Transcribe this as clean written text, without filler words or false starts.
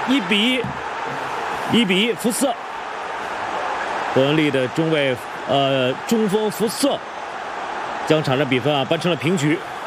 1-1，福瑟，伯恩利的中锋福瑟将场上比分扳成了平局。